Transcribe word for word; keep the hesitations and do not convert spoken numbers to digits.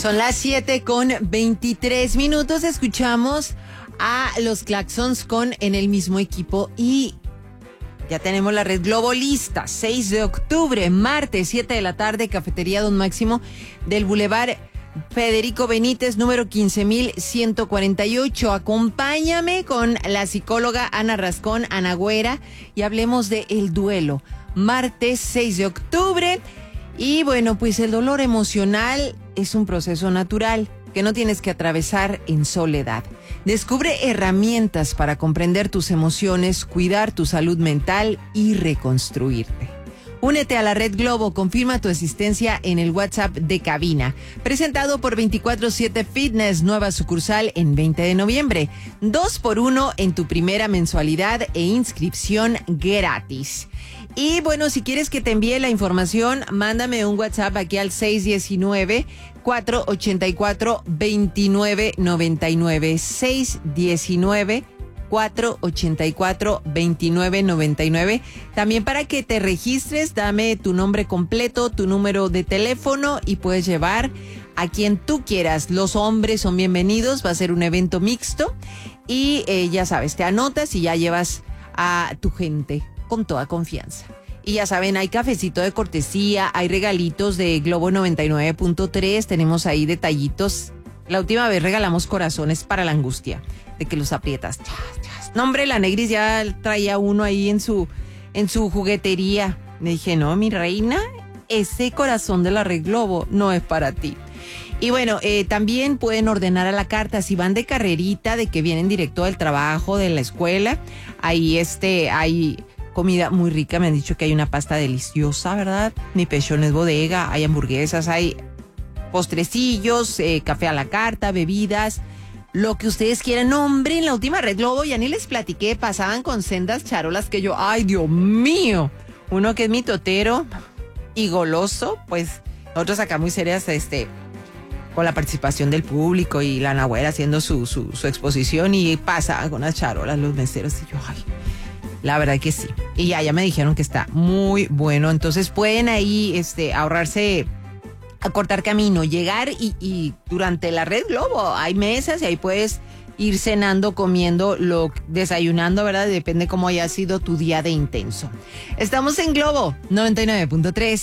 Son las siete con veintitrés minutos. Escuchamos a los Claxons con En el mismo equipo y ya tenemos la Red Globo lista. seis de octubre, martes, siete de la tarde, Cafetería Don Máximo del Boulevard Federico Benítez, número quince mil ciento cuarenta y ocho. Acompáñame con la psicóloga Ana Rascón, Ana Güera, y hablemos de el duelo. Martes seis de octubre. Y bueno, pues el dolor emocional es un proceso natural que no tienes que atravesar en soledad. Descubre herramientas para comprender tus emociones, cuidar tu salud mental y reconstruirte. Únete a la Red Globo, confirma tu asistencia en el WhatsApp de cabina. Presentado por veinticuatro siete Fitness, nueva sucursal en veinte de noviembre. Dos por uno en tu primera mensualidad e inscripción gratis. Y bueno, si quieres que te envíe la información, mándame un WhatsApp aquí al seis uno nueve, cuatro ocho cuatro, dos nueve nueve nueve. seis uno nueve, cuatro ocho cuatro, dos nueve nueve nueve. También para que te registres, dame tu nombre completo, tu número de teléfono y puedes llevar a quien tú quieras. Los hombres son bienvenidos, va a ser un evento mixto y eh, ya sabes, te anotas y ya llevas a tu gente con toda confianza. Y ya saben, hay cafecito de cortesía, hay regalitos de Globo noventa y nueve punto tres, tenemos ahí detallitos. La última vez regalamos corazones para la angustia, de que los aprietas. No, hombre, la Negris ya traía uno ahí en su, en su juguetería. Me dije, no, mi reina, ese corazón de la Red Globo no es para ti. Y bueno, eh, también pueden ordenar a la carta si van de carrerita, de que vienen directo del trabajo, de la escuela. Ahí este, hay comida muy rica, me han dicho que hay una pasta deliciosa, ¿verdad? Mi pechón es bodega, hay hamburguesas, hay postrecillos, eh, café a la carta, bebidas, lo que ustedes quieran. No, hombre, en la última Red Globo ya ni les platiqué, pasaban con sendas charolas que yo, ay, Dios mío, uno que es mitotero y goloso, pues nosotros acá muy serias, este, con la participación del público y la Ana Güera haciendo su, su, su exposición y pasaban con las charolas los meseros y yo, ay, la verdad que sí. Y ya, ya me dijeron que está muy bueno, entonces pueden ahí este, ahorrarse, acortar camino, llegar y, y durante la Red Globo hay mesas y ahí puedes ir cenando, comiendo, lo, desayunando, ¿verdad? Depende cómo haya sido tu día de intenso. Estamos en Globo noventa y nueve punto tres.